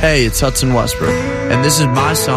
Hey, it's Hudson Westbrook, and this is my song.